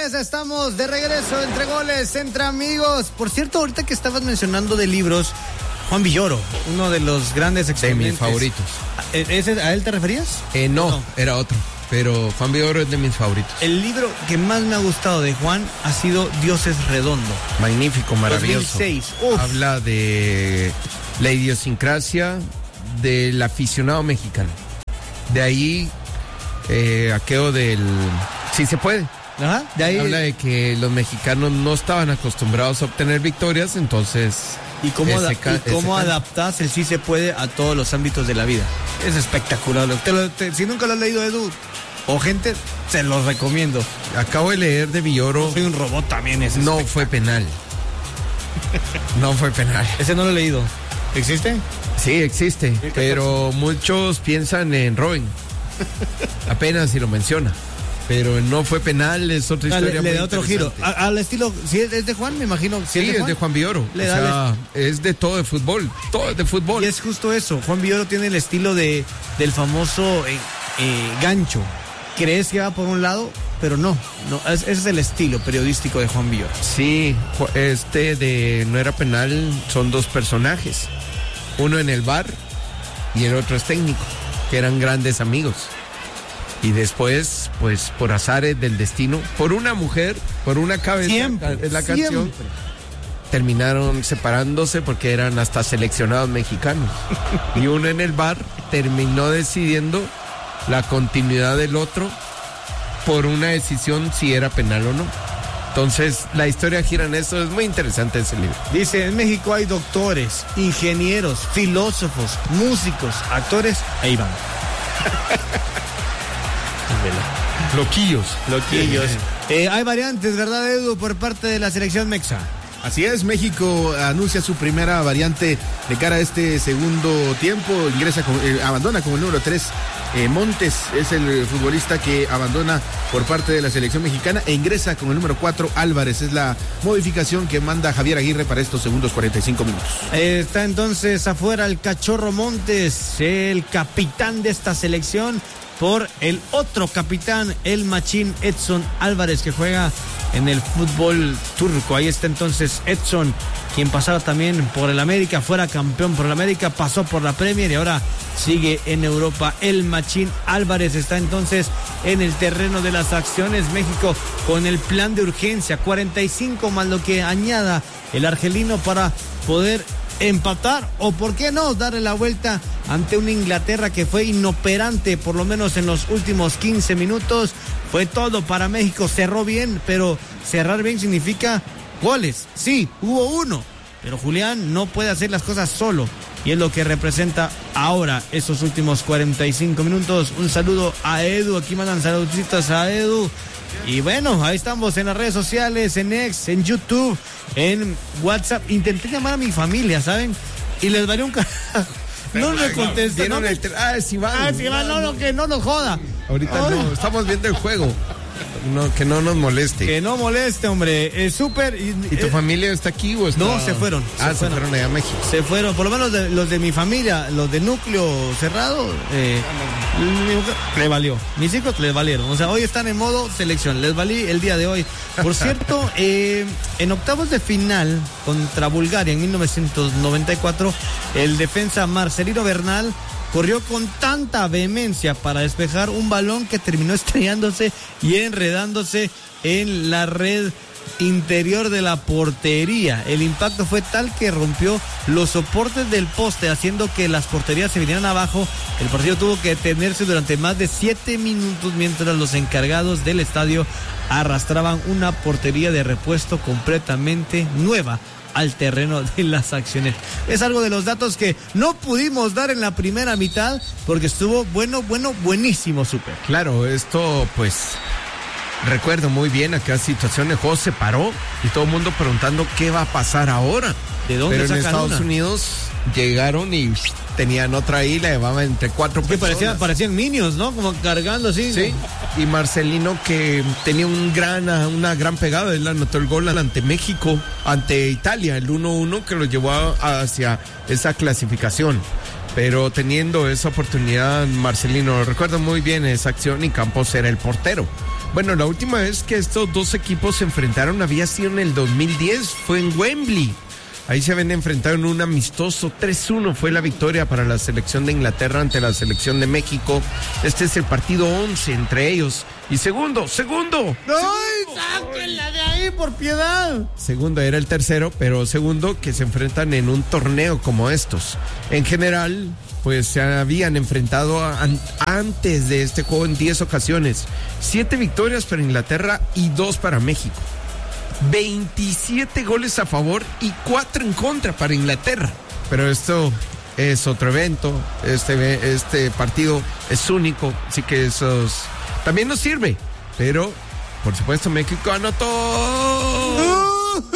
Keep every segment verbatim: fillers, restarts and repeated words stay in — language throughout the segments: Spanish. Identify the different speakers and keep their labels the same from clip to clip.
Speaker 1: es, estamos de regreso entre goles, entre amigos. Por cierto, ahorita que estabas mencionando de libros, Juan Villoro, uno de los grandes exponentes.
Speaker 2: De mis favoritos.
Speaker 1: ¿Ese, ¿A él te referías?
Speaker 2: Eh, no, no, era otro. Pero Juan Villoro es de mis favoritos.
Speaker 1: El libro que más me ha gustado de Juan ha sido Dios es redondo.
Speaker 2: Magnífico, maravilloso.
Speaker 1: dos mil seis. Uf.
Speaker 2: Habla de la idiosincrasia del aficionado mexicano. De ahí, eh, aquello del... Sí se puede.
Speaker 1: Ajá, de ahí...
Speaker 2: Habla de que los mexicanos no estaban acostumbrados a obtener victorias, entonces...
Speaker 1: ¿Y cómo,
Speaker 2: ese
Speaker 1: ada-
Speaker 2: ca-
Speaker 1: y cómo
Speaker 2: ese ca-
Speaker 1: adaptas el sí se puede a todos los ámbitos de la vida? Es espectacular. Te lo- te- si nunca lo has leído, Edu, o gente, se los recomiendo.
Speaker 2: Acabo de leer de Villoro.
Speaker 1: Soy un robot también. Es
Speaker 2: No fue penal. No fue penal.
Speaker 1: Ese no lo he leído. ¿Existe?
Speaker 2: Sí, existe, pero muchos piensan en Robin. Apenas si lo menciona. Pero no fue penal, es otra
Speaker 1: Ah,
Speaker 2: historia
Speaker 1: le, le
Speaker 2: muy
Speaker 1: da otro giro.
Speaker 2: interesante.
Speaker 1: A- al estilo, si es, es de Juan, me imagino. Si
Speaker 2: Sí, es de Juan Villoro.
Speaker 1: Le
Speaker 2: o
Speaker 1: da
Speaker 2: sea, es de todo de fútbol. Todo es de fútbol.
Speaker 1: Y es justo eso. Juan Villoro tiene el estilo de del famoso eh, eh, gancho. Crees que va por un lado, pero no. no es- ese es el estilo periodístico de Juan Villoro.
Speaker 2: Sí, Ju- este de No era penal son dos personajes. Uno en el bar y el otro es técnico, que eran grandes amigos. Y después, pues por azares del destino, por una mujer, por una cabeza,
Speaker 1: Siempre,
Speaker 2: es la canción,
Speaker 1: siempre.
Speaker 2: terminaron separándose porque eran hasta seleccionados mexicanos. Y uno en el bar terminó decidiendo la continuidad del otro por una decisión si era penal o no. Entonces, la historia gira en eso, es muy interesante ese libro.
Speaker 1: Dice, en México hay doctores, ingenieros, filósofos, músicos, actores, ahí van.
Speaker 2: Loquillos.
Speaker 1: Loquillos. Eh, hay variantes, ¿verdad, Edu, por parte de la selección mexa?
Speaker 3: Así es, México anuncia su primera variante de cara a este segundo tiempo. Ingresa, con, eh, abandona como el número tres. Eh, Montes es el futbolista que abandona por parte de la selección mexicana e ingresa con el número cuatro. Álvarez es la modificación que manda Javier Aguirre para estos segundos cuarenta y cinco minutos.
Speaker 1: Eh, está entonces afuera el Cachorro Montes, el capitán de esta selección, por el otro capitán, el machín Edson Álvarez, que juega en el fútbol turco. Ahí está entonces Edson, quien pasaba también por el América, fuera campeón por el América, pasó por la Premier y ahora sigue en Europa. El machín Álvarez está entonces en el terreno de las acciones. México con el plan de urgencia, cuarenta y cinco más lo que añada el argelino para poder empatar o por qué no darle la vuelta ante una Inglaterra que fue inoperante por lo menos en los últimos quince minutos. Fue todo para México, cerró bien, pero cerrar bien significa goles. Sí, hubo uno, pero Julián no puede hacer las cosas solo y es lo que representa ahora esos últimos cuarenta y cinco minutos. Un saludo a Edu, aquí mandan saluditos a Edu. Y bueno, ahí estamos en las redes sociales, en X, en YouTube, en WhatsApp. Intenté llamar a mi familia, ¿saben? Y les valió un carajo. No me contestan. No,
Speaker 2: el tre- ah, sí va.
Speaker 1: ah, sí, va, no, no, que no nos joda.
Speaker 2: Ahorita
Speaker 1: Ay.
Speaker 2: no, estamos viendo el juego. No, que no nos moleste.
Speaker 1: Que no moleste, hombre. Es súper. Y,
Speaker 2: ¿Y tu
Speaker 1: eh,
Speaker 2: familia está aquí o está?
Speaker 1: No, se fueron.
Speaker 2: Ah,
Speaker 1: se
Speaker 2: se
Speaker 1: fueron.
Speaker 2: fueron allá a México.
Speaker 1: Se fueron, por lo menos de- los de mi familia, los de núcleo cerrado, eh, mi mujer le valió. Mis hijos les valieron. O sea, hoy están en modo selección. Les valí el día de hoy. Por cierto, eh, en octavos de final contra Bulgaria en mil novecientos noventa y cuatro, el defensa Marcelino Bernal corrió con tanta vehemencia para despejar un balón que terminó estrellándose y enredándose en la red interior de la portería. El impacto fue tal que rompió los soportes del poste, haciendo que las porterías se vinieran abajo. El partido tuvo que detenerse durante más de siete minutos mientras los encargados del estadio arrastraban una portería de repuesto completamente nueva al terreno de las acciones. Es algo de los datos que no pudimos dar en la primera mitad porque estuvo bueno, bueno, buenísimo, súper.
Speaker 2: Claro, esto pues recuerdo muy bien acá situación, el juego se paró y todo el mundo preguntando qué va a pasar ahora.
Speaker 1: ¿De dónde
Speaker 2: Pero en
Speaker 1: sacan
Speaker 2: Estados
Speaker 1: una?
Speaker 2: Unidos llegaron y tenían otra ahí, la llevaban entre cuatro
Speaker 1: Que
Speaker 2: personas.
Speaker 1: parecían, parecían niños, ¿no? Como cargando así.
Speaker 2: Sí, y Marcelino, que tenía un gran, una gran pegada, él anotó el gol ante México, ante Italia, el uno uno que lo llevó hacia esa clasificación. Pero teniendo esa oportunidad, Marcelino, recuerdo muy bien esa acción y Campos era el portero. Bueno, la última vez que estos dos equipos se enfrentaron había sido en el dos mil diez, fue en Wembley. Ahí se habían enfrentado en un amistoso tres uno, fue la victoria para la selección de Inglaterra ante la selección de México. Este es el partido once entre ellos. Y segundo, segundo.
Speaker 1: ¡Ay, sáquenla de ahí, por piedad!
Speaker 2: Segundo, era el tercero, pero segundo que se enfrentan en un torneo como estos. En general, pues se habían enfrentado a, an, antes de este juego en diez ocasiones. Siete victorias para Inglaterra y dos para México. veintisiete goles a favor y cuatro en contra para Inglaterra. Pero esto es otro evento, este, este partido es único, así que esos también nos sirve. Pero, por supuesto, México anotó.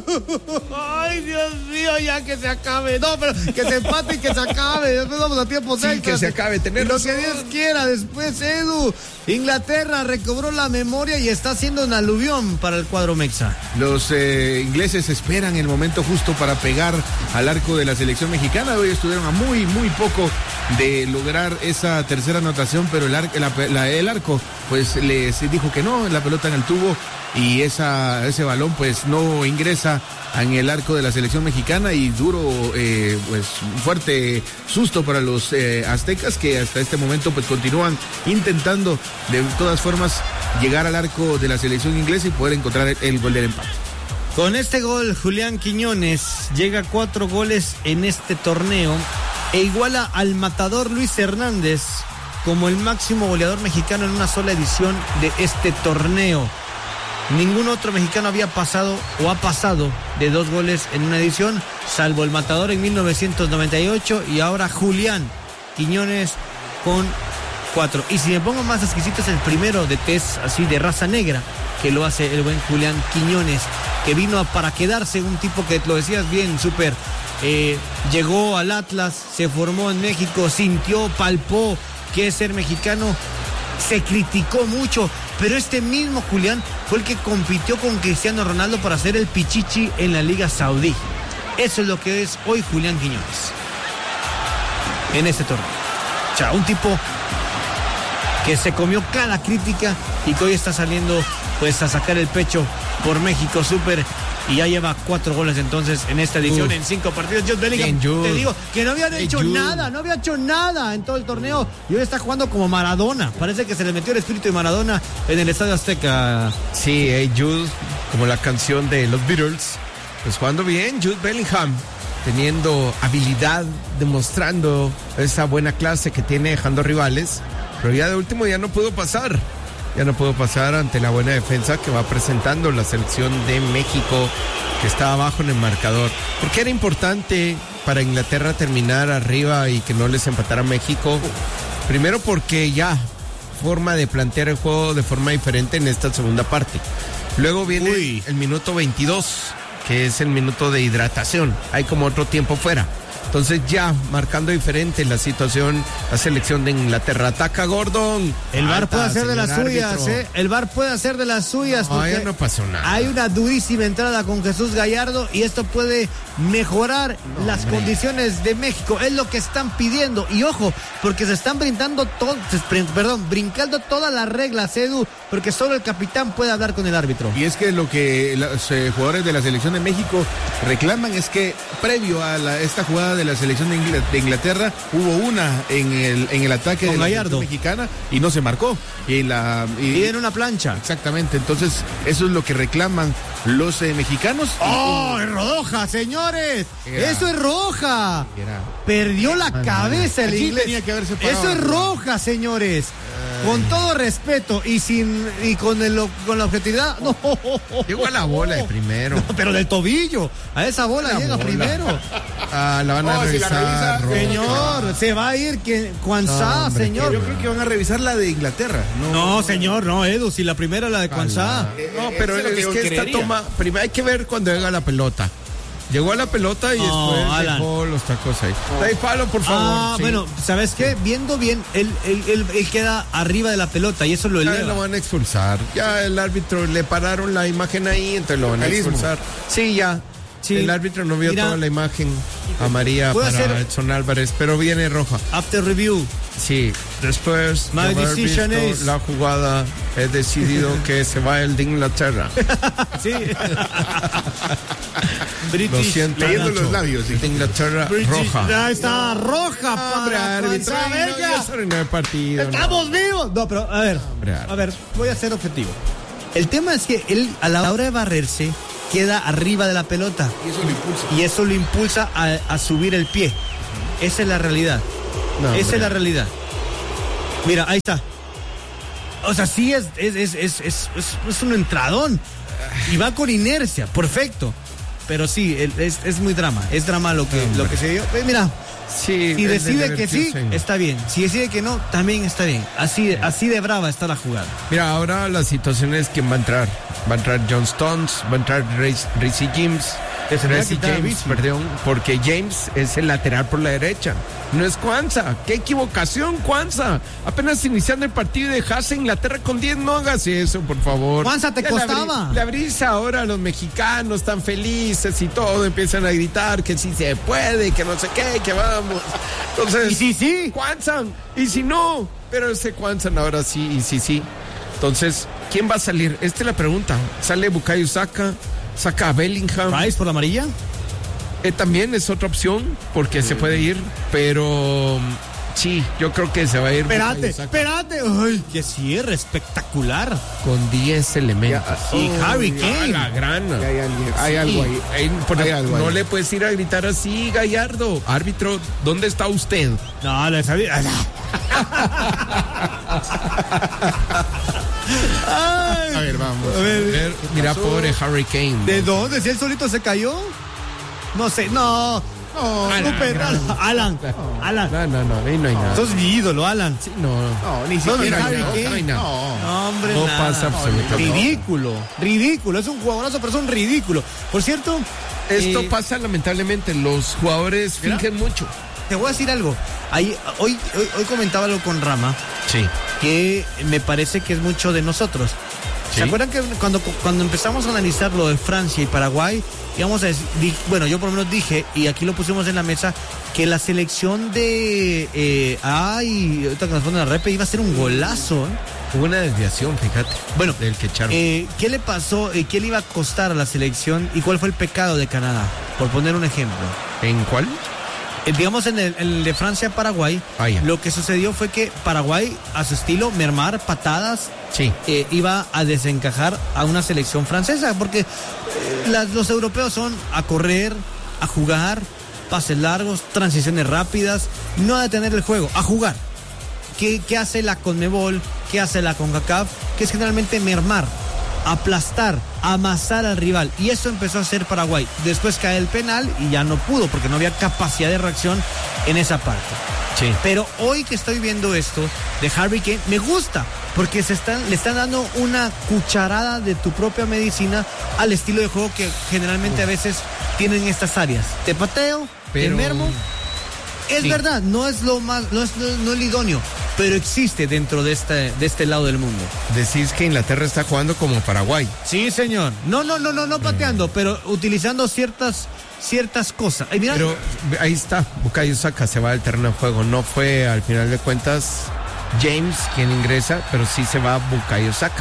Speaker 1: Ay, Dios mío, ya que se acabe. No, pero que se empate y que se acabe. Después vamos a tiempo
Speaker 2: sí, que se acabe. Tener
Speaker 1: lo que Dios quiera. Después, Edu, Inglaterra recobró la memoria y está haciendo un aluvión para el cuadro mexa.
Speaker 3: Los eh, ingleses esperan el momento justo para pegar al arco de la selección mexicana. Hoy estuvieron a muy, muy poco de lograr esa tercera anotación, pero el, ar la, la, el arco pues les dijo que no, la pelota en el tubo y esa, ese balón pues no ingresa en el arco de la selección mexicana y duro, eh, pues un fuerte susto para los eh, aztecas que hasta este momento pues continúan intentando de todas formas llegar al arco de la selección inglesa y poder encontrar el, el gol del empate.
Speaker 1: Con este gol, Julián Quiñones llega a cuatro goles en este torneo e iguala al matador Luis Hernández como el máximo goleador mexicano en una sola edición de este torneo. Ningún otro mexicano había pasado o ha pasado de dos goles en una edición, salvo el matador en mil novecientos noventa y ocho y ahora Julián Quiñones con cuatro. Y si me pongo más exquisito, es el primero de tez así de raza negra que lo hace el buen Julián Quiñones, que vino para quedarse, un tipo que lo decías bien, súper, eh, llegó al Atlas, se formó en México, sintió, palpó que es ser mexicano, se criticó mucho, pero este mismo Julián fue el que compitió con Cristiano Ronaldo para hacer el pichichi en la Liga Saudí. Eso es lo que es hoy Julián Quiñones en este torneo. O sea, un tipo que se comió cada crítica y que hoy está saliendo pues a sacar el pecho por México súper, y ya lleva cuatro goles entonces en esta edición. Uf. En cinco partidos. Jude Bellingham, te digo que no habían hecho Jude. nada, no había hecho nada en todo el torneo y hoy está jugando como Maradona. Parece que se le metió el espíritu de Maradona en el Estadio Azteca.
Speaker 2: Sí, hey Jude, como la canción de los Beatles, pues jugando bien, Jude Bellingham, teniendo habilidad, demostrando esa buena clase que tiene dejando rivales, pero ya de último ya no pudo pasar. Ya no pudo pasar ante la buena defensa que va presentando la selección de México, que está abajo en el marcador. Porque era importante para Inglaterra terminar arriba y que no les empatara México. Primero porque ya forma de plantear el juego de forma diferente en esta segunda parte. Luego viene Uy. el minuto veintidós, que es el minuto de hidratación. Hay como otro tiempo fuera. Entonces ya marcando diferente la situación, la selección de Inglaterra. Ataca Gordon.
Speaker 1: El V A R puede hacer de las suyas, ¿eh? El V A R puede hacer de las suyas.
Speaker 2: No, ya no pasó nada.
Speaker 1: Hay una durísima entrada con Jesús Gallardo y esto puede mejorar no, las hombre. condiciones de México. Es lo que están pidiendo. Y ojo, porque se están brindando todo, perdón, brincando todas las reglas, Edu, porque solo el capitán puede hablar con el árbitro.
Speaker 3: Y es que lo que los eh, jugadores de la selección de México reclaman es que previo a la, esta jugada de la selección de, Ingl de Inglaterra hubo una en el, en el ataque
Speaker 1: con
Speaker 3: de la
Speaker 1: Gallardo.
Speaker 3: selección mexicana y no se marcó. Y, la, y,
Speaker 1: y en una plancha.
Speaker 3: Exactamente, entonces eso es lo que reclaman los eh, mexicanos.
Speaker 1: ¡Oh, es roja, señores! Era. ¡Eso es roja!
Speaker 3: Era.
Speaker 1: Perdió la ah, cabeza el inglés.
Speaker 3: Tenía que haberse parado.
Speaker 1: Eso es roja, señores. Ay. Con todo respeto y sin y con el con la objetividad. No.
Speaker 2: Llegó a la bola de primero.
Speaker 1: No, pero del tobillo. A esa bola la llega bola. primero.
Speaker 2: Ah, la van a oh, revisar. Si la revisa,
Speaker 1: señor, se va a ir que Cuansá, no, señor.
Speaker 3: Yo creo que van a revisar la de Inglaterra.
Speaker 1: No, no señor, no, Edu, si la primera la de Cuansá.
Speaker 2: Eh, no, pero es, es que, que esta toma, primero hay que ver cuando llega la pelota. Llegó a la pelota y oh, después Alan. dejó los tacos ahí. Oh. Ahí, Pablo, por favor.
Speaker 1: Ah, sí. Bueno, ¿sabes qué? Sí. Viendo bien, él, él, él, él queda arriba de la pelota y eso lo eleva.
Speaker 2: Ya lo van a expulsar. Ya el árbitro le pararon la imagen ahí, entonces lo van a expulsar. Sí, ya.
Speaker 1: Sí.
Speaker 2: El árbitro no vio
Speaker 1: Mira,
Speaker 2: toda la imagen amarilla
Speaker 1: ¿puedo
Speaker 2: para
Speaker 1: hacer-
Speaker 2: Edson Álvarez, pero viene roja.
Speaker 1: After review.
Speaker 2: Sí, después
Speaker 1: My
Speaker 2: de haber
Speaker 1: decision
Speaker 2: visto
Speaker 1: is-
Speaker 2: la jugada, he decidido que se va el de Inglaterra.
Speaker 1: Sí.
Speaker 2: Lo
Speaker 1: British.
Speaker 2: siento,
Speaker 3: Leyendo
Speaker 2: Nacho.
Speaker 3: los labios, sí.
Speaker 2: El de Inglaterra,
Speaker 1: British.
Speaker 2: roja.
Speaker 1: Ahí está, roja.
Speaker 2: Hombre,
Speaker 1: para
Speaker 2: árbitro,
Speaker 1: Costa
Speaker 2: ay, no,
Speaker 1: Rica.
Speaker 2: ya se arruinó el partido. no.
Speaker 1: ¡Estamos vivos! No, pero a ver,
Speaker 2: Hombre,
Speaker 1: a ver, voy a ser objetivo. El tema es que él, a la hora de barrerse, queda arriba de la pelota.
Speaker 3: Y eso lo impulsa.
Speaker 1: Y eso lo impulsa a, a subir el pie. Esa es la realidad.
Speaker 2: No,
Speaker 1: Esa
Speaker 2: hombre.
Speaker 1: es la realidad. Mira, ahí está. O sea, sí es, es, es, es, es, es- es un entradón. Y va con inercia, perfecto. Pero sí, el- es, es muy drama. Es drama lo que,
Speaker 2: No,
Speaker 1: lo que se dio. Eh, Mira,
Speaker 2: Sí,
Speaker 1: si
Speaker 2: el de
Speaker 1: decide que sí,
Speaker 2: Leverkusen.
Speaker 1: está bien. Si decide que no, también está bien. Así, de- así de brava está la jugada.
Speaker 2: Mira, ahora la situación es quién va a entrar. Va a entrar John Stones, va a entrar Reece James.
Speaker 1: Que se le va a
Speaker 2: Reece
Speaker 1: quitar a
Speaker 2: James,
Speaker 1: Rizzi.
Speaker 2: perdón, porque James es el lateral por la derecha. No es Kwanza. ¡Qué equivocación, Kwanza! Apenas iniciando el partido y dejaste a Inglaterra con diez. No hagas eso, por favor.
Speaker 1: Kwanza, te
Speaker 2: Ya le abrí-
Speaker 1: costaba.
Speaker 2: Le abrís ahora a los mexicanos tan felices y todo. Empiezan a gritar que sí se puede, que no sé qué, que vamos. Entonces,
Speaker 1: Y sí, sí.
Speaker 2: Kwanza. Y si no, pero ese Kwanza ahora sí, y sí, sí. Entonces, ¿quién va a salir? Esta es la pregunta. ¿Sale Bukayo Saka? ¿Saca a Bellingham?
Speaker 1: ¿Rice por la amarilla?
Speaker 2: Eh, también es otra opción porque se puede ir, pero mm, sí, yo creo que se va a ir
Speaker 1: Espérate,
Speaker 2: Bukayo Saka
Speaker 1: espérate. Ay, qué cierre espectacular.
Speaker 2: con diez elementos.
Speaker 1: Y Harry
Speaker 2: A
Speaker 1: Kane.
Speaker 2: la grana.
Speaker 3: Ya hay alguien, hay
Speaker 2: Sí,
Speaker 3: algo ahí.
Speaker 2: eh, por-
Speaker 3: Hay algo
Speaker 2: no
Speaker 3: ahí.
Speaker 2: le puedes ir a gritar así, Gallardo. Árbitro, ¿dónde está usted?
Speaker 1: No, le sabía. Ay,
Speaker 3: A ver, vamos.
Speaker 1: a ver,
Speaker 2: A ver, mira, pobre Harry Kane.
Speaker 1: ¿de dónde? ¿Si él solito se cayó? No sé, no. No,
Speaker 2: Alan,
Speaker 1: Super, Alan, Alan, Alan.
Speaker 2: No, no, no, ahí no hay nada.
Speaker 1: Sos mi ídolo, Alan.
Speaker 2: Sí, no,
Speaker 3: No, ni
Speaker 1: ¿Dónde
Speaker 3: siquiera.
Speaker 1: está Harry
Speaker 3: no,
Speaker 1: Kane?
Speaker 2: no hay nada.
Speaker 3: no.
Speaker 1: No, hombre,
Speaker 2: No
Speaker 1: nada.
Speaker 2: pasa absolutamente nada.
Speaker 1: Ridículo, ridículo. Es un jugadorazo, pero es un ridículo. Por cierto,
Speaker 2: Esto
Speaker 1: eh,
Speaker 2: pasa lamentablemente, los jugadores
Speaker 1: Mira.
Speaker 2: fingen mucho.
Speaker 1: te voy a decir algo. Ahí, hoy, hoy, hoy comentaba algo con Rama,
Speaker 2: Sí.
Speaker 1: que me parece que es mucho de nosotros.
Speaker 2: Sí.
Speaker 1: ¿Se acuerdan que cuando, cuando empezamos a analizar lo de Francia y Paraguay, íbamos a decir, di- bueno, yo por lo menos dije, y aquí lo pusimos en la mesa, que la selección de, eh, ay, ahorita que nos ponen la repe, iba a ser un golazo, ¿eh?
Speaker 2: Hubo una desviación, fíjate.
Speaker 1: Bueno,
Speaker 2: del que echaron.
Speaker 1: Eh, ¿qué le pasó? Eh, ¿Qué le iba a costar a la selección? ¿Y cuál fue el pecado de Canadá? Por poner un ejemplo.
Speaker 2: ¿En cuál?
Speaker 1: Eh, digamos en el, en el de Francia-Paraguay,
Speaker 2: Ah, ya.
Speaker 1: lo que sucedió fue que Paraguay, a su estilo, mermar, patadas,
Speaker 2: Sí.
Speaker 1: eh, iba a desencajar a una selección francesa, porque eh, las- los europeos son a correr, a jugar, pases largos, transiciones rápidas, no a detener el juego, a jugar. ¿Qué, qué hace la CONMEBOL? ¿Qué hace la CONCACAF? Que es generalmente mermar, aplastar, amasar al rival. Y eso empezó a hacer Paraguay. Después cae el penal y ya no pudo porque no había capacidad de reacción en esa parte.
Speaker 2: Sí.
Speaker 1: Pero hoy que estoy viendo esto de Harry Kane, me gusta, porque se están, le están dando una cucharada de tu propia medicina al estilo de juego que generalmente a veces tienen estas áreas. Te pateo, te
Speaker 2: Pero-
Speaker 1: mermo. Es
Speaker 2: Sí.
Speaker 1: verdad, no es lo más, no es, no, no es el idóneo, pero existe dentro de este, de este lado del mundo.
Speaker 2: Decís que Inglaterra está jugando como Paraguay.
Speaker 1: Sí, señor. No, no, no, no, no pateando, pero utilizando ciertas, ciertas cosas. Ay, mira,
Speaker 2: Pero ahí está, Bukayo Saka se va del terreno de juego. No fue al final de cuentas James quien ingresa, pero sí se va Bukayo Saka.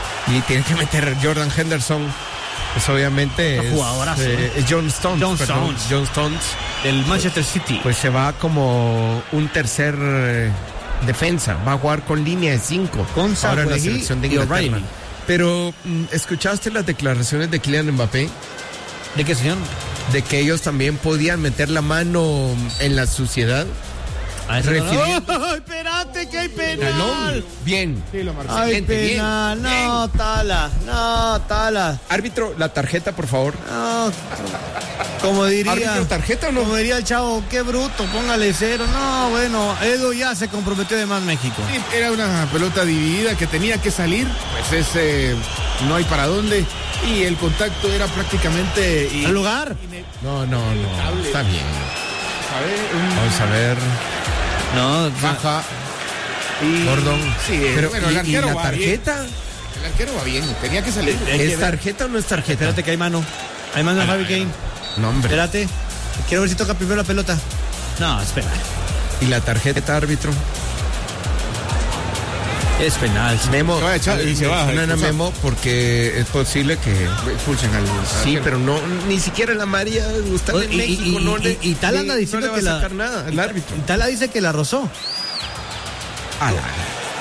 Speaker 2: Y tiene que meter Jordan Henderson. Pues obviamente es,
Speaker 1: Jugadorazo,
Speaker 2: eh, es John Stones.
Speaker 1: John
Speaker 2: perdón,
Speaker 1: Stones.
Speaker 2: John Stones.
Speaker 1: el Manchester City.
Speaker 2: Pues se va como un tercer eh, defensa. Va a jugar con línea de cinco.
Speaker 1: Con
Speaker 2: ahora en la
Speaker 1: Saguehi
Speaker 2: selección de
Speaker 1: y
Speaker 2: Inglaterra.
Speaker 1: O'Reilly.
Speaker 2: Pero, mm, ¿escuchaste las declaraciones de Kylian Mbappé?
Speaker 1: ¿De qué, señor?
Speaker 2: De que ellos también podían meter la mano en la suciedad.
Speaker 1: A eso no-
Speaker 2: Refiriendo-
Speaker 1: ¡Ay, espérate que hay penal!
Speaker 2: Penalón. Bien.
Speaker 3: Sí, lo marcó.
Speaker 1: Ay,
Speaker 2: Excelente, bien,
Speaker 1: penal,
Speaker 2: bien.
Speaker 1: no, Tala, no, Tala,
Speaker 2: Árbitro, la tarjeta, por favor.
Speaker 1: no. Como diría,
Speaker 2: ¿Árbitro, tarjeta o no?
Speaker 1: como diría el chavo, qué bruto, póngale cero. No, bueno, Edu ya se comprometió de más México.
Speaker 3: Sí, era una pelota dividida que tenía que salir, pues ese no hay para dónde. Y el contacto era prácticamente. y-
Speaker 1: ¿Al lugar?
Speaker 2: No, no, no. Está bien.
Speaker 3: A ver, un-
Speaker 2: Vamos a ver.
Speaker 1: No,
Speaker 3: baja. Y,
Speaker 2: Gordon.
Speaker 3: Sí, eh,
Speaker 2: Pero,
Speaker 3: bueno,
Speaker 2: ¿y-
Speaker 3: el arquero
Speaker 2: y la
Speaker 3: va bien.
Speaker 2: tarjeta?
Speaker 3: El arquero va bien, tenía que salir.
Speaker 1: Hay que
Speaker 2: ¿Es
Speaker 1: ver.
Speaker 2: tarjeta o no es tarjeta?
Speaker 1: Espérate que hay mano. Hay mano de
Speaker 2: A
Speaker 1: Harry
Speaker 2: ver.
Speaker 1: Kane.
Speaker 2: No, hombre.
Speaker 1: Espérate. Quiero ver si toca primero la pelota. No, es penal.
Speaker 2: ¿Y la tarjeta, árbitro?
Speaker 1: Es penal.
Speaker 2: Memo.
Speaker 3: Se va a echar y se va a
Speaker 2: No era
Speaker 3: expulsar.
Speaker 2: Memo porque es posible que...
Speaker 3: Expulsen al.
Speaker 2: Sí,
Speaker 3: al-
Speaker 2: pero no, ni siquiera la María está en
Speaker 1: Y,
Speaker 2: México,
Speaker 1: y, y,
Speaker 2: no le,
Speaker 1: y, y Tala anda
Speaker 2: le-
Speaker 1: diciendo
Speaker 2: no le
Speaker 1: que
Speaker 2: va a
Speaker 1: la.
Speaker 2: sacar nada al
Speaker 1: y-
Speaker 2: árbitro.
Speaker 1: y Tala dice que la rozó.
Speaker 2: A la-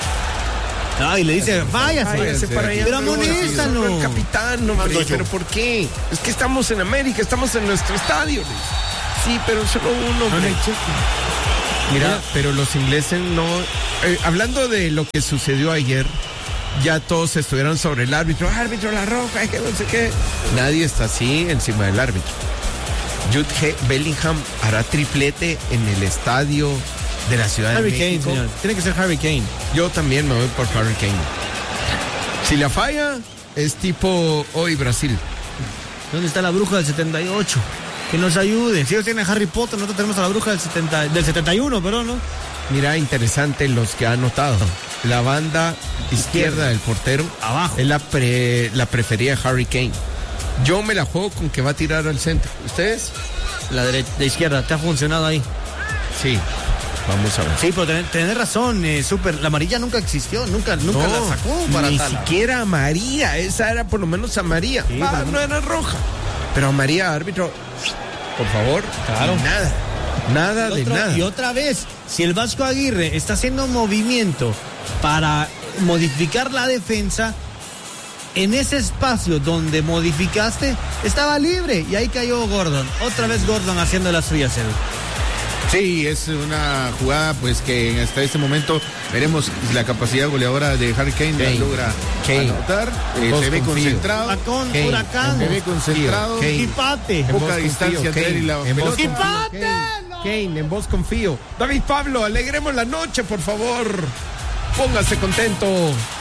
Speaker 1: Ah, y le dice, váyase.
Speaker 2: Váyase para allá.
Speaker 1: Pero
Speaker 2: no,
Speaker 1: amonéstalo.
Speaker 2: no, el capitán, hombre.
Speaker 3: Mando yo.
Speaker 2: ¿Pero por qué? Es que estamos en América, estamos en nuestro estadio. Sí, pero solo uno, hombre. Mira, pero los ingleses no... eh, hablando de lo que sucedió ayer, ya todos estuvieron sobre el árbitro. Árbitro, la roja, que no sé qué. Nadie está así encima del árbitro. Jude G. Bellingham hará triplete en el estadio de la Ciudad
Speaker 1: Harry
Speaker 2: de
Speaker 1: Kane,
Speaker 2: México.
Speaker 1: señor. Tiene que ser Harry Kane.
Speaker 2: Yo también me voy por Harry Kane. Si la falla, es tipo hoy Brasil.
Speaker 1: ¿Dónde está la bruja del setenta y ocho? Que nos ayude. Si ellos tienen a Harry Potter, nosotros tenemos a la bruja del, setenta, del setenta y uno, pero no.
Speaker 2: Mira, interesante los que han notado. La banda izquierda del portero
Speaker 1: Abajo.
Speaker 2: es la, pre- la preferida de Harry Kane. Yo me la juego con que va a tirar al centro. ¿Ustedes?
Speaker 1: La derecha, de izquierda, te ha funcionado ahí.
Speaker 2: Sí. Vamos a ver.
Speaker 1: Sí, pero tenés, tenés razón, eh, súper. La amarilla nunca existió, nunca, nunca
Speaker 2: No,
Speaker 1: la sacó para
Speaker 2: ni
Speaker 1: Tala.
Speaker 2: siquiera amarilla. Esa era por lo menos amarilla.
Speaker 1: Sí,
Speaker 2: Ah,
Speaker 1: pero
Speaker 2: no era roja. Pero amarilla, árbitro, por favor.
Speaker 1: Claro.
Speaker 2: Y nada. Nada
Speaker 1: Y,
Speaker 2: de
Speaker 1: otro-
Speaker 2: nada.
Speaker 1: y otra vez, si el Vasco Aguirre está haciendo movimiento para modificar la defensa, en ese espacio donde modificaste, estaba libre y ahí cayó Gordon. Otra vez Gordon haciendo las suyas, Edu.
Speaker 3: Sí, es una jugada pues que hasta este momento veremos la capacidad goleadora de Harry Kane, la
Speaker 2: Kane.
Speaker 3: logra
Speaker 2: Kane.
Speaker 3: anotar. Eh,
Speaker 2: Vos
Speaker 3: se ve
Speaker 2: confío.
Speaker 3: concentrado,
Speaker 1: Huracán,
Speaker 2: Kane,
Speaker 1: huracán.
Speaker 3: se ve concentrado.
Speaker 2: Kane.
Speaker 1: Quipate.
Speaker 2: En
Speaker 3: Poca
Speaker 2: vos
Speaker 3: distancia
Speaker 2: confío,
Speaker 3: entre él y la
Speaker 2: Kane. En vos
Speaker 3: pelota.
Speaker 2: confío,
Speaker 1: ¡Quipate!
Speaker 2: Kane. Kane, en vos confío. David Pablo, alegremos la noche, por favor. Póngase contento.